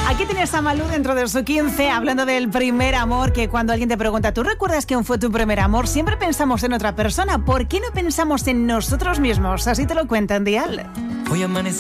Aquí tienes a Malú dentro de su 15, hablando del primer amor, que cuando alguien te pregunta, ¿tú recuerdas quién fue tu primer amor? Siempre pensamos en otra persona. ¿Por qué no pensamos en nosotros mismos? Así te lo cuentan, Dial. Hoy amanecí